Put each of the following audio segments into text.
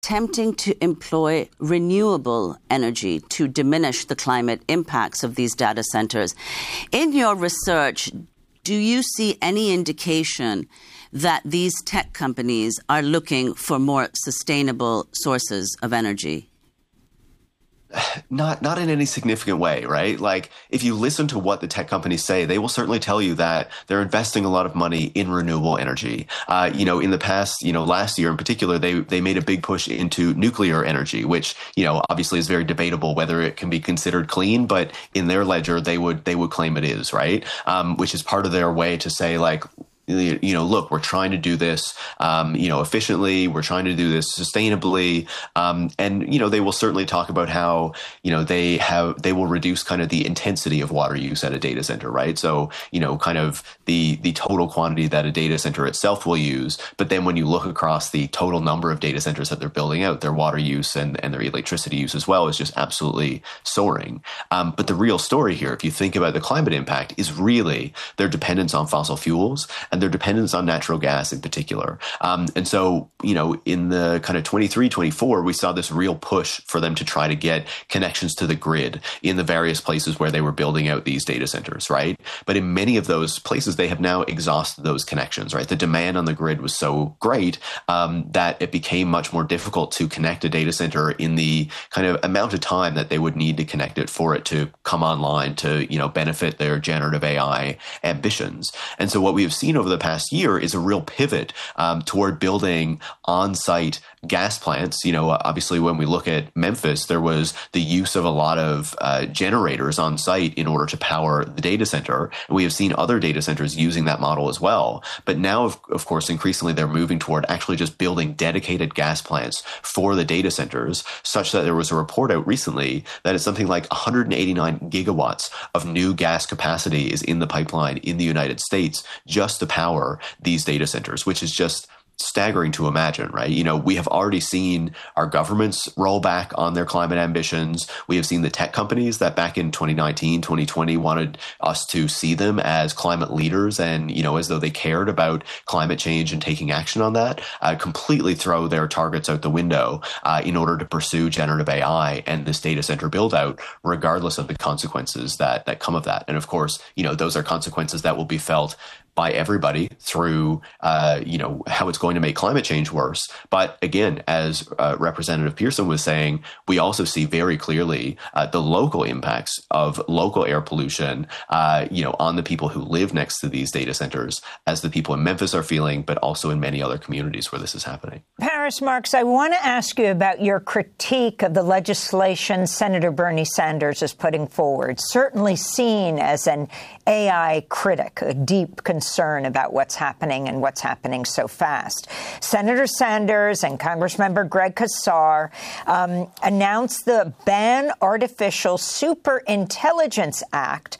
attempting to employ renewable energy to diminish the climate impacts of these data centers. In your research, do you see any indication that these tech companies are looking for more sustainable sources of energy? Not in any significant way, right? Like, if you listen to what the tech companies say, they will certainly tell you that they're investing a lot of money in renewable energy. In the past, last year in particular, they made a big push into nuclear energy, which, obviously is very debatable whether it can be considered clean, but in their ledger, they would claim it is, right? Which is part of their way to say, like, look, we're trying to do this, efficiently. We're trying to do this sustainably. And they will certainly talk about how, they will reduce kind of the intensity of water use at a data center, right? So, kind of the total quantity that a data center itself will use. But then when you look across the total number of data centers that they're building out, their water use and their electricity use as well is just absolutely soaring. But the real story here, if you think about the climate impact, is really their dependence on fossil fuels and their dependence on natural gas in particular. And so, in the kind of 23, 24, we saw this real push for them to try to get connections to the grid in the various places where they were building out these data centers, right? But in many of those places, they have now exhausted those connections, right? The demand on the grid was so great that it became much more difficult to connect a data center in the kind of amount of time that they would need to connect it for it to come online to, benefit their generative AI ambitions. And so what we have seen over the past year is a real pivot toward building on-site gas plants. Obviously, when we look at Memphis, there was the use of a lot of generators on site in order to power the data center. And we have seen other data centers using that model as well. But now, of course, increasingly, they're moving toward actually just building dedicated gas plants for the data centers, such that there was a report out recently that it's something like 189 gigawatts of new gas capacity is in the pipeline in the United States just to power these data centers, which is just staggering to imagine, right? We have already seen our governments roll back on their climate ambitions. We have seen the tech companies that back in 2019, 2020 wanted us to see them as climate leaders and, as though they cared about climate change and taking action on that, completely throw their targets out the window in order to pursue generative AI and this data center build out, regardless of the consequences that come of that. And of course, those are consequences that will be felt by everybody through, how it's going to make climate change worse. But again, as Representative Pearson was saying, we also see very clearly the local impacts of local air pollution, on the people who live next to these data centers, as the people in Memphis are feeling, but also in many other communities where this is happening. Paris Marks, I want to ask you about your critique of the legislation Senator Bernie Sanders is putting forward, certainly seen as an AI critic, a deep concern about what's happening and what's happening so fast. Senator Sanders and Congressmember Greg Casar announced the Ban Artificial Superintelligence Act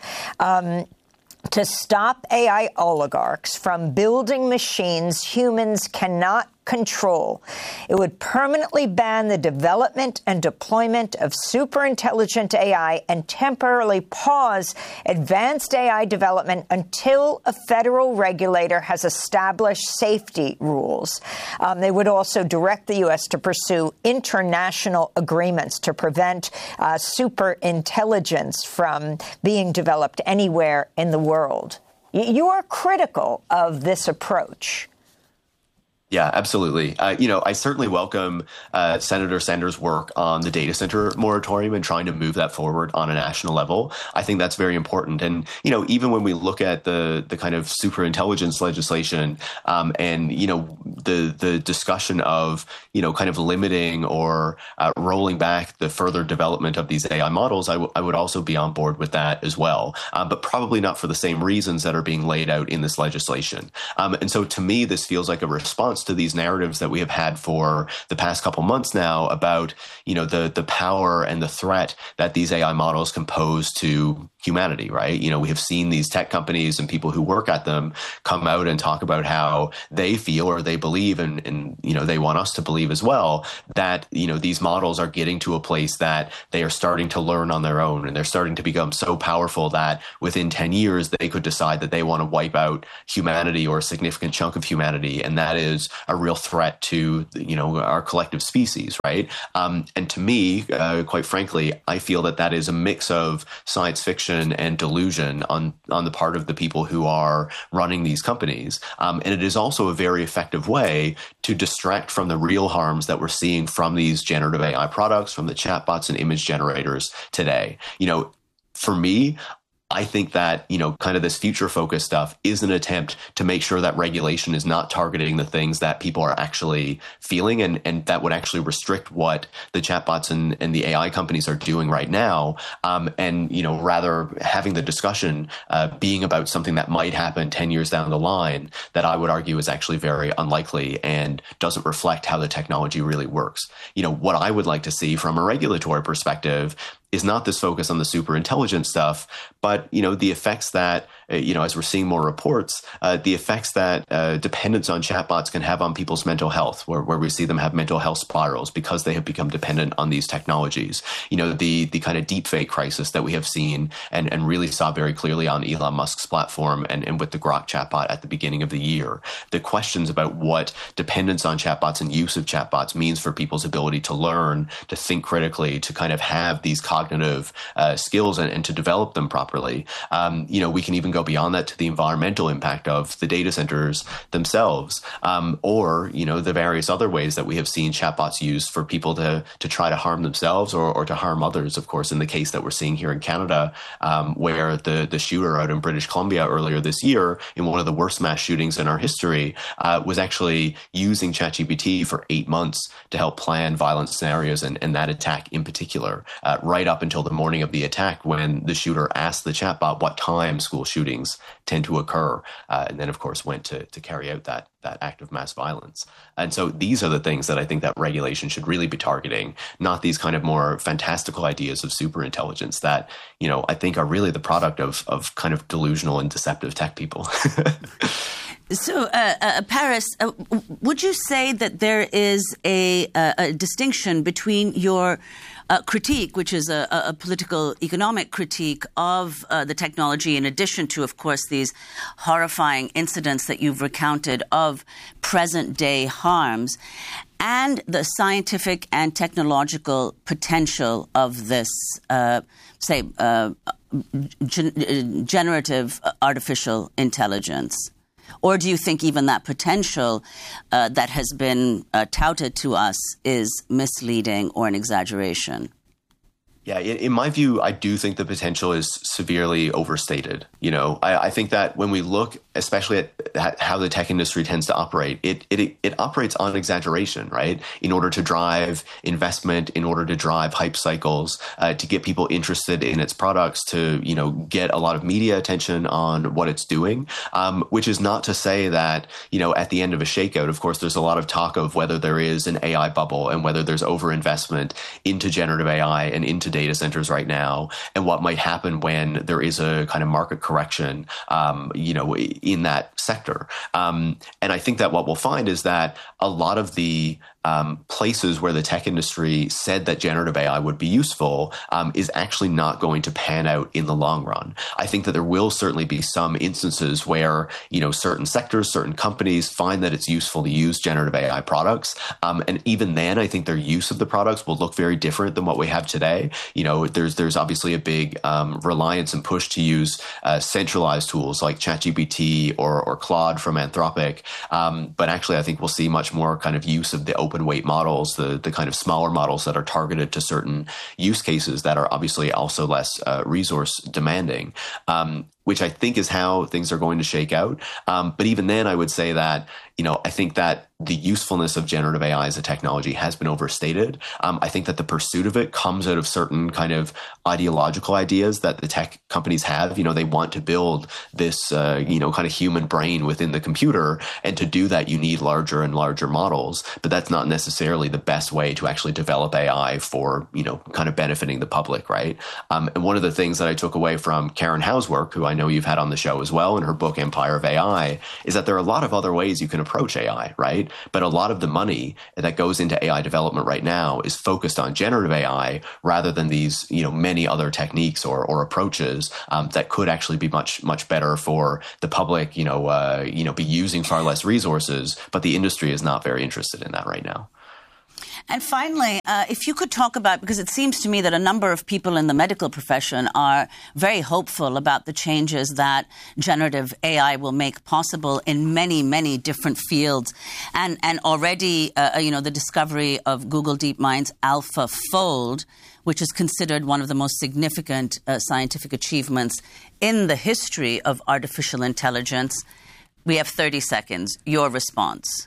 to stop AI oligarchs from building machines humans cannot control. It would permanently ban the development and deployment of superintelligent AI and temporarily pause advanced AI development until a federal regulator has established safety rules. They would also direct the U.S. to pursue international agreements to prevent superintelligence from being developed anywhere in the world. You are critical of this approach. Yeah, absolutely. I certainly welcome Senator Sanders' work on the data center moratorium and trying to move that forward on a national level. I think that's very important. And, even when we look at the kind of superintelligence legislation and, the discussion of, kind of limiting or rolling back the further development of these AI models, I would also be on board with that as well, but probably not for the same reasons that are being laid out in this legislation. And so to me, this feels like a response to these narratives that we have had for the past couple months now about, the power and the threat that these AI models can pose to humanity, right? We have seen these tech companies and people who work at them come out and talk about how they feel or they believe and they want us to believe as well that, these models are getting to a place that they are starting to learn on their own and they're starting to become so powerful that within 10 years, they could decide that they want to wipe out humanity or a significant chunk of humanity. And that is a real threat to, our collective species, right? And to me, quite frankly, I feel that is a mix of science fiction and delusion on the part of the people who are running these companies. And it is also a very effective way to distract from the real harms that we're seeing from these generative AI products, from the chatbots and image generators today. For me, I think that, kind of this future focused stuff is an attempt to make sure that regulation is not targeting the things that people are actually feeling and that would actually restrict what the chatbots and the AI companies are doing right now. Rather having the discussion being about something that might happen 10 years down the line that I would argue is actually very unlikely and doesn't reflect how the technology really works. What I would like to see from a regulatory perspective is not this focus on the super intelligent stuff, but, the effects that, as we're seeing more reports, the effects that dependence on chatbots can have on people's mental health, where we see them have mental health spirals because they have become dependent on these technologies. The kind of deepfake crisis that we have seen and really saw very clearly on Elon Musk's platform and with the Grok chatbot at the beginning of the year. The questions about what dependence on chatbots and use of chatbots means for people's ability to learn, to think critically, to kind of have these cognitive skills and to develop them properly. We can even go beyond that to the environmental impact of the data centers themselves, or the various other ways that we have seen chatbots used for people to try to harm themselves or to harm others. Of course, in the case that we're seeing here in Canada, where the shooter out in British Columbia earlier this year, in one of the worst mass shootings in our history, was actually using ChatGPT for 8 months to help plan violent scenarios and that attack in particular, right up until the morning of the attack when the shooter asked the chatbot what time school shootings tend to occur, and then of course went to carry out that act of mass violence. And so these are the things that I think that regulation should really be targeting, not these kind of more fantastical ideas of super intelligence that, I think are really the product of kind of delusional and deceptive tech people. So, Paris, would you say that there is a distinction between your critique, which is a political economic critique of the technology, in addition to, of course, these horrifying incidents that you've recounted of present-day harms, and the scientific and technological potential of this, generative artificial intelligence? Or do you think even that potential that has been touted to us is misleading or an exaggeration? Yeah, in my view, I do think the potential is severely overstated. I think that when we look, especially at how the tech industry tends to operate, it operates on exaggeration, right? In order to drive investment, in order to drive hype cycles, to get people interested in its products, to, get a lot of media attention on what it's doing, which is not to say that, at the end of a shakeout, of course, there's a lot of talk of whether there is an AI bubble and whether there's overinvestment into generative AI and into data centers right now, and what might happen when there is a kind of market correction, in that sector. And I think that what we'll find is that a lot of the places where the tech industry said that generative AI would be useful is actually not going to pan out in the long run. I think that there will certainly be some instances where, certain sectors, certain companies find that it's useful to use generative AI products. And even then, I think their use of the products will look very different than what we have today. There's obviously a big reliance and push to use centralized tools like ChatGPT or Claude from Anthropic. But actually, I think we'll see much more kind of use of the open weight models, the kind of smaller models that are targeted to certain use cases that are obviously also less resource demanding, which I think is how things are going to shake out. But even then, I would say that, I think that the usefulness of generative AI as a technology has been overstated. I think that the pursuit of it comes out of certain kind of ideological ideas that the tech companies have. They want to build this, kind of human brain within the computer. And to do that, you need larger and larger models. But that's not necessarily the best way to actually develop AI for, kind of benefiting the public, right? And one of the things that I took away from Karen Howe's work, who I know you've had on the show as well in her book, Empire of AI, is that there are a lot of other ways you can approach AI, right? But a lot of the money that goes into AI development right now is focused on generative AI rather than these, many other techniques or approaches that could actually be much better for the public, be using far less resources, but the industry is not very interested in that right now. And finally, if you could talk about, because it seems to me that a number of people in the medical profession are very hopeful about the changes that generative AI will make possible in many, many different fields. And already, the discovery of Google DeepMind's AlphaFold, which is considered one of the most significant scientific achievements in the history of artificial intelligence. We have 30 seconds. Your response.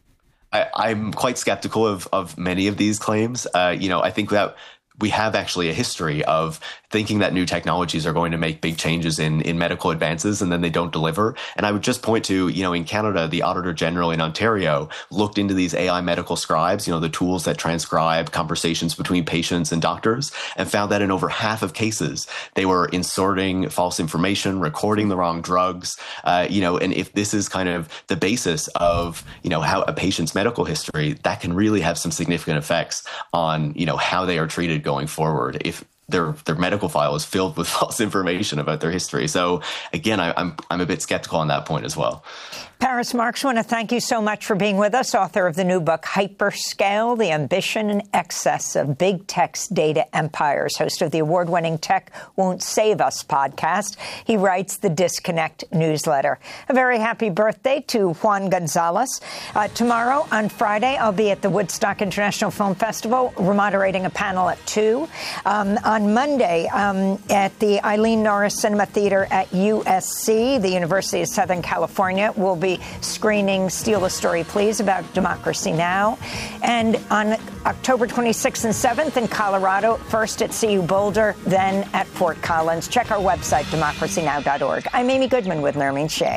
I'm quite skeptical of many of these claims. I think that we have actually a history of thinking that new technologies are going to make big changes in medical advances, and then they don't deliver. And I would just point to, in Canada, the Auditor General in Ontario looked into these AI medical scribes, the tools that transcribe conversations between patients and doctors, and found that in over half of cases, they were inserting false information, recording the wrong drugs, and if this is kind of the basis of, how a patient's medical history, that can really have some significant effects on, how they are treated going forward if their medical file is filled with false information about their history. So again, I'm a bit skeptical on that point as well. Paris Marx, I want to thank you so much for being with us, author of the new book, Hyperscale, The Ambition and Excess of Big Tech's Data Empires, host of the award-winning Tech Won't Save Us podcast. He writes the Disconnect newsletter. A very happy birthday to Juan Gonzalez. Tomorrow, on Friday, I'll be at the Woodstock International Film Festival, moderating a panel at 2. On Monday, at the Eileen Norris Cinema Theater at USC, the University of Southern California, will be screening Steal a Story, Please, about Democracy Now! And on October 26th and 7th in Colorado, first at CU Boulder, then at Fort Collins. Check our website, democracynow.org. I'm Amy Goodman with Nermeen Sheikh.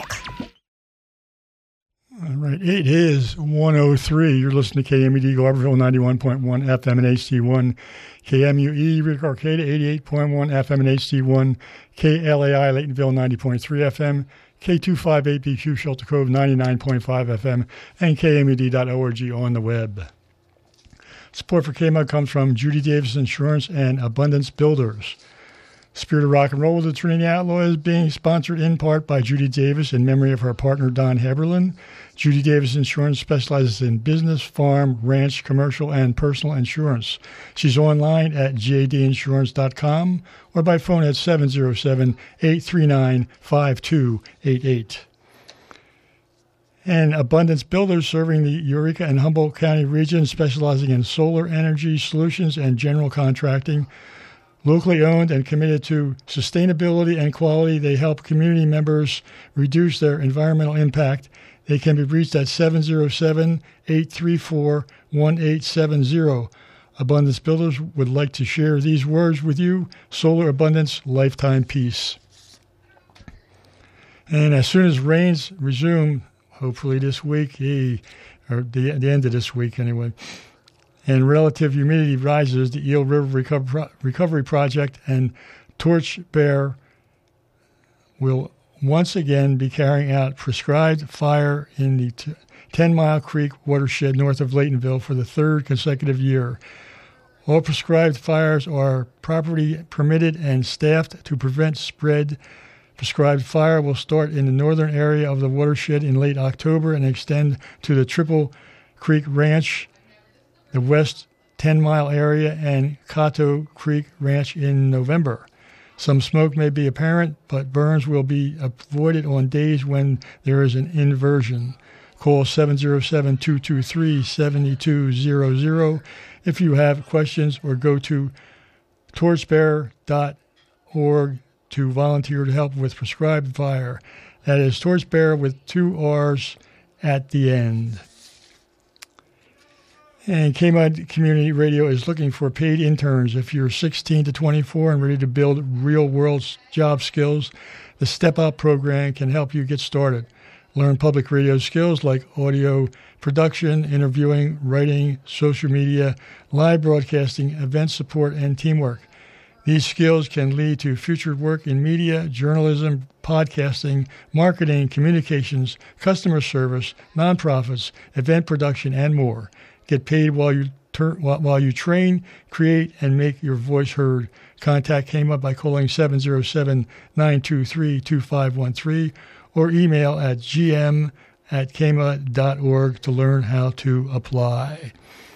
All right, it is 1:03. You're listening to KMED Garberville 91.1 FM and HD1, KMUE Rick Arcata 88.1 FM and HD1, KLAI Laytonville 90.3 FM, K258BQ Shelter Cove 99.5 FM, and KMED.org on the web. Support for KMUD comes from Judy Davis Insurance and Abundance Builders. Spirit of Rock and Roll with the Trinity Outlaw is being sponsored in part by Judy Davis in memory of her partner, Don Heberlin. Judy Davis Insurance specializes in business, farm, ranch, commercial, and personal insurance. She's online at jdinsurance.com or by phone at 707-839-5288. And Abundance Builders, serving the Eureka and Humboldt County region, specializing in solar energy solutions and general contracting. Locally owned and committed to sustainability and quality, they help community members reduce their environmental impact. They can be reached at 707-834-1870. Abundance Builders would like to share these words with you: solar abundance, lifetime peace. And as soon as rains resume, hopefully this week, or the end of this week anyway, and relative humidity rises, the Eel River Recovery Project and Torchbearer will once again be carrying out prescribed fire in the 10 Mile Creek watershed north of Laytonville for the third consecutive year. All prescribed fires are properly permitted and staffed to prevent spread. Prescribed fire will start in the northern area of the watershed in late October and extend to the Triple Creek Ranch, the West 10 Mile area, and Cato Creek Ranch in November. Some smoke may be apparent, but burns will be avoided on days when there is an inversion. Call 707-223-7200 if you have questions, or go to torchbearer.org to volunteer to help with prescribed fire. That is Torchbearer with 2 R's at the end. And KMUD Community Radio is looking for paid interns. If you're 16 to 24 and ready to build real-world job skills, the Step Up program can help you get started. Learn public radio skills like audio production, interviewing, writing, social media, live broadcasting, event support, and teamwork. These skills can lead to future work in media, journalism, podcasting, marketing, communications, customer service, nonprofits, event production, and more. Get paid while you train, create, and make your voice heard. Contact KMUD by calling 707-923-2513 or email at gm@kmud.org to learn how to apply.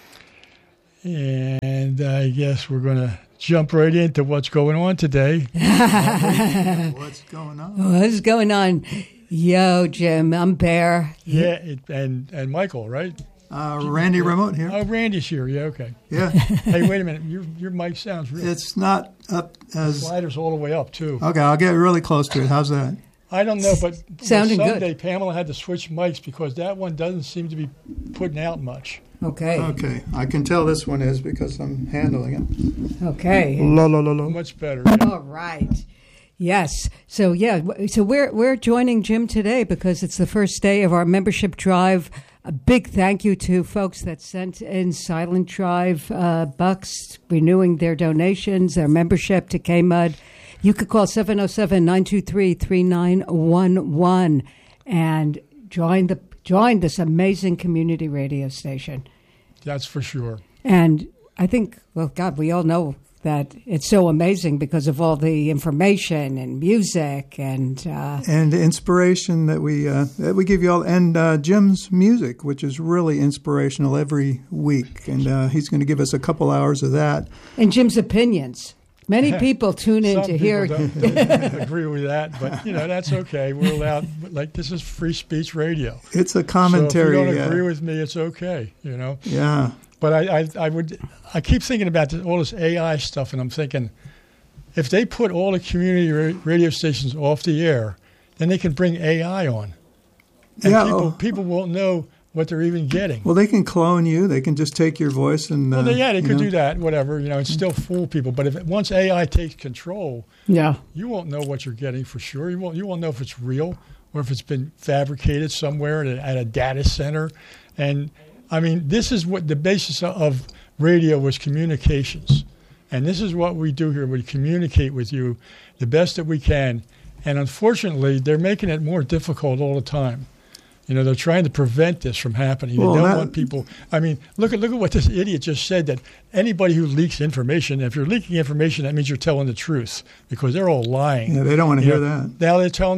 And I guess we're going to jump right into what's going on today. What's going on? Yo, Jim, I'm Bear. Yeah, and Michael, right? Randy Remote here. Oh, Randy's here. Yeah, okay. Yeah. Hey, wait a minute. Your mic sounds real. It's not up as... The slider's all the way up, too. Okay, I'll get really close to it. How's that? I don't know, but Sounding Sunday, good. Pamela had to switch mics because that one doesn't seem to be putting out much. Okay. Okay, I can tell this one is because I'm handling it. Okay. Much better. Yeah. All right. Yes. So we're joining Jim today because it's the first day of our membership drive. A big thank you to folks that sent in Silent Drive bucks, renewing their donations, their membership to KMUD. You could call 707-923-3911 and join this amazing community radio station. That's for sure. And I think, well, God, we all know that it's so amazing because of all the information and music and inspiration that we give you all, and Jim's music, which is really inspirational every week, and he's going to give us a couple hours of that. And Jim's opinions. Many people tune in to hear. Some people don't agree with that, but that's okay. We're allowed. Like, this is free speech radio. It's a commentary. So if you don't agree with me, it's okay. Yeah. But I keep thinking about all this AI stuff, and I'm thinking, if they put all the community radio stations off the air, then they can bring AI on, and people won't know what they're even getting. Well, they can clone you. They can just take your voice and. They could do that, whatever, and still fool people. But once AI takes control, you won't know what you're getting for sure. You won't know if it's real or if it's been fabricated somewhere at a data center, and. I mean, this is what the basis of radio was, communications. And this is what we do here. We communicate with you the best that we can. And unfortunately, they're making it more difficult all the time. They're trying to prevent this from happening. They don't want people. I mean, look at what this idiot just said, that anybody who leaks information, if you're leaking information, that means you're telling the truth, because they're all lying. Yeah, they don't want to hear that. Now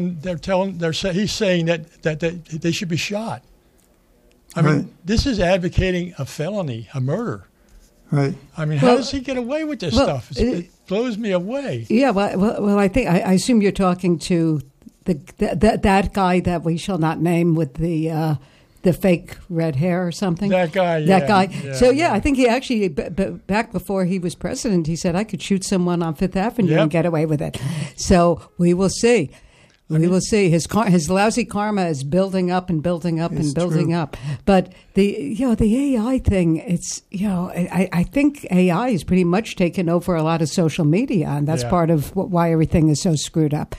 he's saying that they should be shot. I mean, this is advocating a felony, a murder. Right. I mean, how does he get away with this stuff? It blows me away. Yeah. Well, I assume you're talking to that guy that we shall not name with the fake red hair or something. That guy. Yeah, so I think he actually back before he was president, he said I could shoot someone on Fifth Avenue and get away with it. So we will see. We will see. His lousy karma is building up and building up and building up. But the AI thing, it's I think AI has pretty much taken over a lot of social media, and that's part of why everything is so screwed up.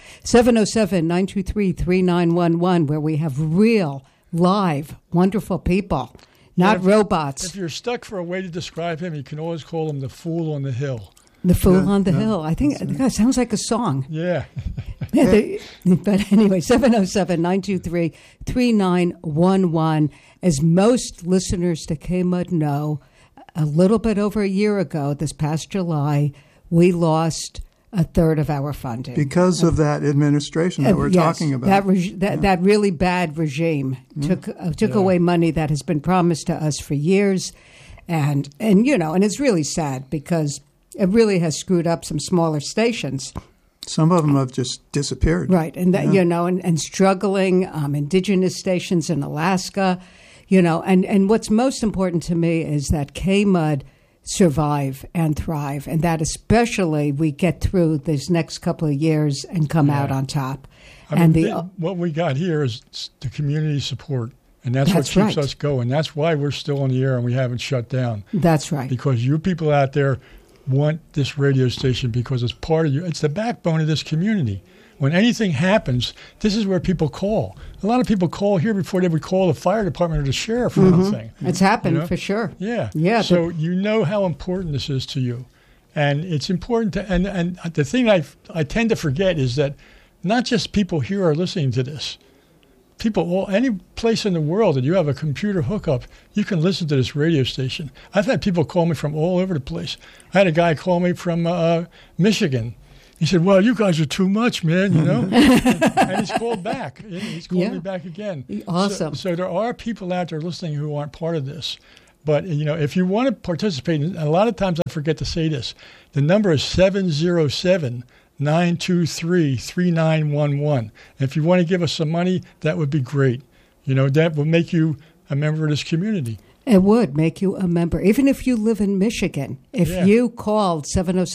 707-923-3911, where we have real, live, wonderful people, not robots. If you're stuck for a way to describe him, you can always call him the fool on the hill. The Fool on the Hill. I think that sounds like a song. Yeah. But anyway, 707-923-3911. As most listeners to KMUD know, a little bit over a year ago, this past July, we lost a third of our funding. Because of that administration that we're talking about. That really bad regime took away money that has been promised to us for years. And it's really sad because it really has screwed up some smaller stations. Some of them have just disappeared. Right. And that, and struggling indigenous stations in Alaska, and what's most important to me is that KMUD survive and thrive, and that especially we get through these next couple of years and come out on top. What we got here is the community support. And that's what keeps us going. That's why we're still on the air and we haven't shut down. That's right. Because you people out there want this radio station because it's part of you. It's the backbone of this community. When anything happens, this is where people call. A lot of people call here before they would call the fire department or the sheriff or anything. It's happened for sure. Yeah. Yeah. So you know how important this is to you. And it's important to, and the thing I tend to forget is that not just people here are listening to this. People, any place in the world that you have a computer hookup, you can listen to this radio station. I've had people call me from all over the place. I had a guy call me from Michigan. He said, "Well, you guys are too much, man," and he's called back. He's called me back again. Awesome. So there are people out there listening who aren't part of this. But, if you want to participate, and a lot of times I forget to say this, the number is 707-923-3911. And if you want to give us some money, that would be great. That will make you a member of this community. It would make you a member. Even if you live in Michigan, if you called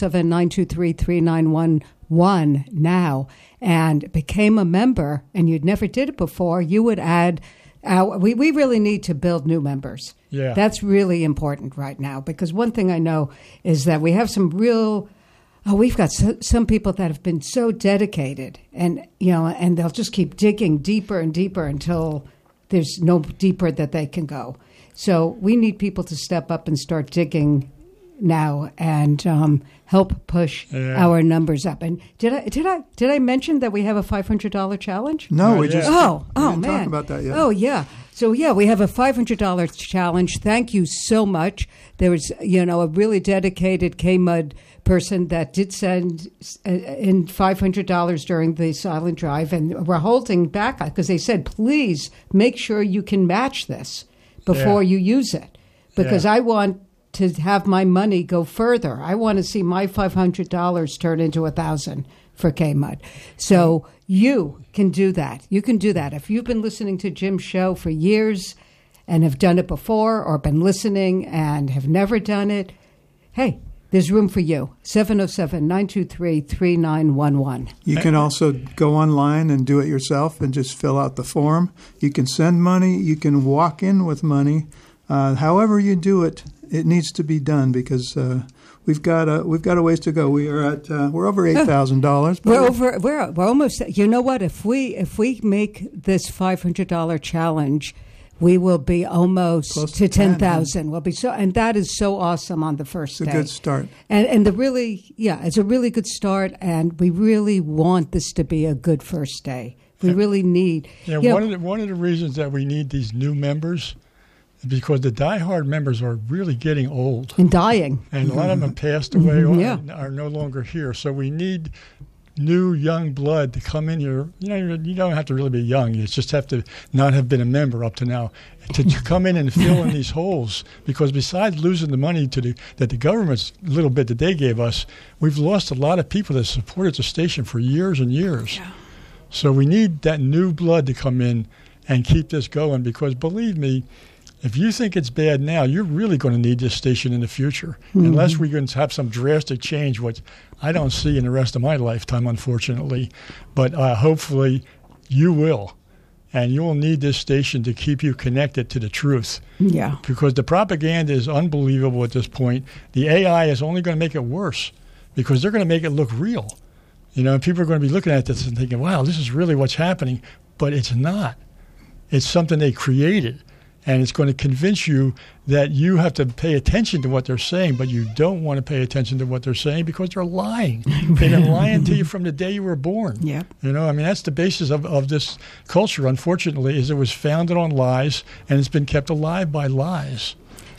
707-923-3911 now and became a member and you'd never did it before, you would add we really need to build new members. Yeah. That's really important right now, because one thing I know is that we have some we've got some people that have been so dedicated, and and they'll just keep digging deeper and deeper until there's no deeper that they can go. So we need people to step up and start digging now and help push our numbers up. And did I mention that we have a $500 challenge? No, we just oh we didn't man, talk about that yet. Oh yeah. So we have a $500 challenge. Thank you so much. There was a really dedicated KMUD person that did send in $500 during the silent drive, and we're holding back because they said, please make sure you can match this before you use it, because I want to have my money go further. I want to see my $500 turn into $1,000 for KMUD. So you can do that. You can do that. If you've been listening to Jim's show for years and have done it before, or been listening and have never done it, hey, there's room for you. 707-923-3911. You can also go online and do it yourself and just fill out the form. You can send money. You can walk in with money. However you do it, it needs to be done, because we've got a ways to go. We're over $8,000. We're almost. You know what? If we make this $500 challenge, we will be almost close to 10,000. We'll be and that is so awesome on the first day. It's a good start. And it's a really good start, and we really want this to be a good first day. We really need. One of the reasons that we need these new members, because the diehard members are really getting old and dying, and a lot of them have passed away or are no longer here. So we need new young blood to come in here. You don't have to really be young. You just have to not have been a member up to now to come in and fill in these holes. Because besides losing the money that the government's little bit that they gave us, we've lost a lot of people that supported the station for years and years. Yeah. So we need that new blood to come in and keep this going. Because believe me, if you think it's bad now, you're really going to need this station in the future, unless we can have some drastic change, which I don't see in the rest of my lifetime, unfortunately. But hopefully you will, and you will need this station to keep you connected to the truth. Yeah. Because the propaganda is unbelievable at this point. The AI is only going to make it worse, because they're going to make it look real. People are going to be looking at this and thinking, wow, this is really what's happening. But it's not. It's something they created. And it's going to convince you that you have to pay attention to what they're saying, but you don't want to pay attention to what they're saying because they're lying. They've been lying to you from the day you were born. Yeah. That's the basis of this culture, unfortunately, is it was founded on lies, and it's been kept alive by lies.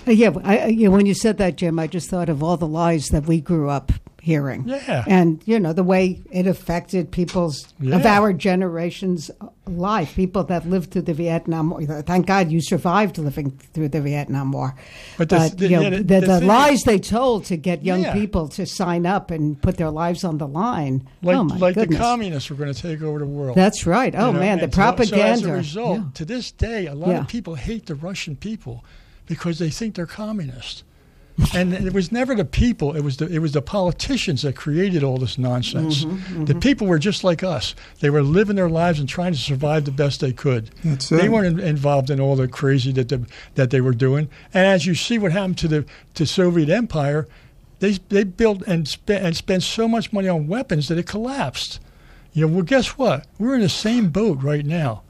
When you said that, Jim, I just thought of all the lies that we grew up hearing. Yeah. And, the way it affected people's, of our generation's life, people that lived through the Vietnam War. Thank God you survived living through the Vietnam War. But the lies they told to get young people to sign up and put their lives on the line. Like the communists were going to take over the world. That's right. Oh, man, the propaganda. So as a result, to this day, a lot of people hate the Russian people because they think they're communists. And it was never the people; it was the politicians that created all this nonsense. The people were just like us; they were living their lives and trying to survive the best they could. They weren't involved in all the crazy that they were doing. And as you see what happened to the Soviet Empire, they built and spent so much money on weapons that it collapsed. Well, guess what? We're in the same boat right now.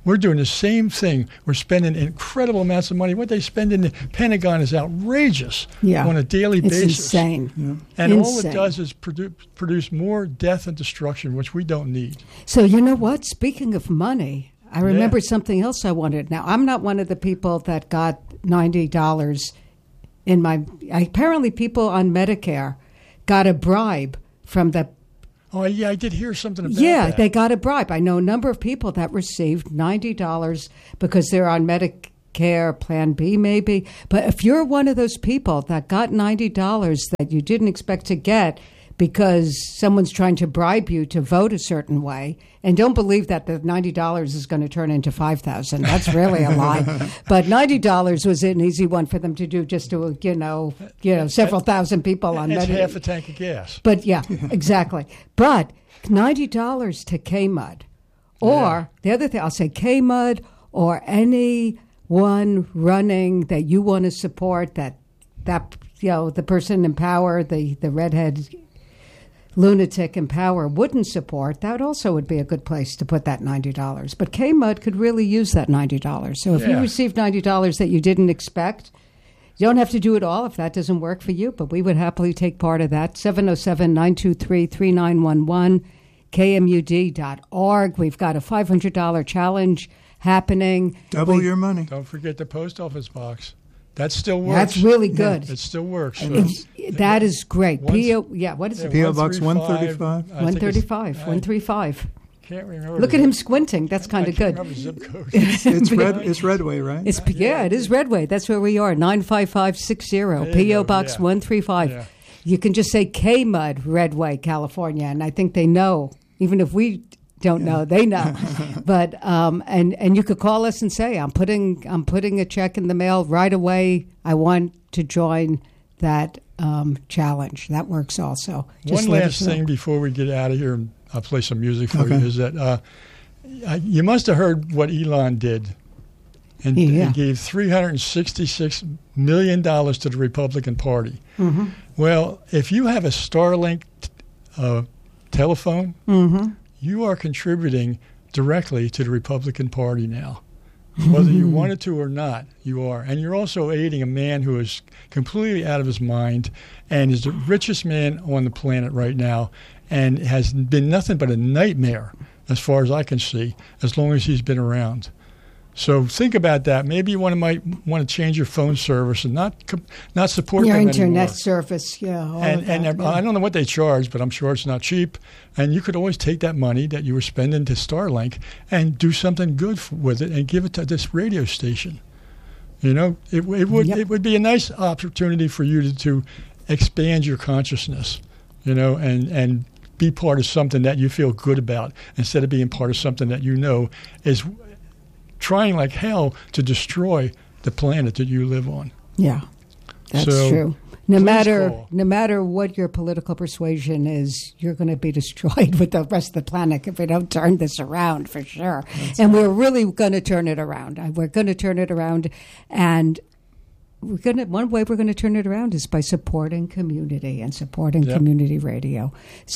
We're doing the same thing. We're spending incredible amounts of money. What they spend in the Pentagon is outrageous on a daily basis. It's insane. Yeah. And all it does is produce more death and destruction, which we don't need. So you know what? Speaking of money, I remember something else I wanted. Now, I'm not one of the people that got $90 in my... Apparently, people on Medicare got a bribe from the... Oh, yeah, I did hear something about that. Yeah, they got a bribe. I know a number of people that received $90 because they're on Medicare Plan B, maybe. But if you're one of those people that got $90 that you didn't expect to get because someone's trying to bribe you to vote a certain way, and don't believe that the $90 is going to turn into $5,000. That's really a lie. But $90 was an easy one for them to do, just to several thousand people on Medicare. That's half a tank of gas. But yeah, exactly. But $90 to KMUD, or the other thing, I'll say KMUD or anyone running that you want to support that the person in power, the redhead lunatic in power wouldn't support, that also would be a good place to put that $90. But KMUD could really use that $90. So if you received $90 that you didn't expect, you don't have to do it all if that doesn't work for you, but we would happily take part of that. 707-923-3911, KMUD.org. We've got a $500 challenge happening. Double your money. Don't forget the post office box. That still works. That's really good. Yeah, it still works. So. That is great. What is it? P.O. Box 135? 135. Can't remember. Look at him squinting. That's kind of good. Zip code. It's Redway, right? It is Redway. That's where we are. 95560. P.O. Box 135. Yeah. You can just say KMUD, Redway, California, and I think they know. Even if we don't know, they know. But and you could call us and say, I'm putting a check in the mail right away. I want to join that challenge. That works also. Just one last thing before we get out of here, and I'll play some music for you, is that you must have heard what Elon did. And he gave $366 million to the Republican Party. Mm-hmm. Well, if you have a Starlink telephone, you are contributing directly to the Republican Party now. Whether you wanted to or not, you are. And you're also aiding a man who is completely out of his mind and is the richest man on the planet right now and has been nothing but a nightmare, as far as I can see, as long as he's been around. So think about that. Maybe you might want to change your phone service and not support your them internet anymore. Service. And I don't know what they charge, but I'm sure it's not cheap. And you could always take that money that you were spending to Starlink and do something good with it and give it to this radio station. You know, it would be a nice opportunity for you to expand your consciousness. You know, and be part of something that you feel good about instead of being part of something that you know is trying like hell to destroy the planet that you live on. Yeah, that's true. No matter what your political persuasion is, you're going to be destroyed with the rest of the planet if we don't turn this around, for sure. We're really going to turn it around. We're going to turn it around, and one way we're going to turn it around is by supporting community and supporting community radio.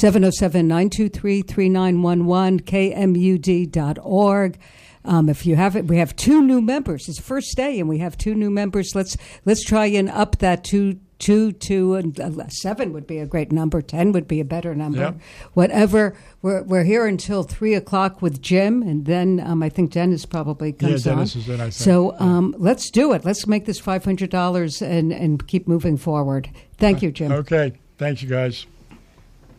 707-923-3911, KMUD.org. If you have it, we have 2 new members. It's the first day, and we have 2 new members. Let's try and up that 2, and 7 would be a great number. 10 would be a better number. Yep. Whatever. We're here until 3:00 with Jim, and then I think Dennis probably comes on. Dennis is in, I think. So let's do it. Let's make this $500 and keep moving forward. Thank you, Jim. Okay. Thanks, you guys.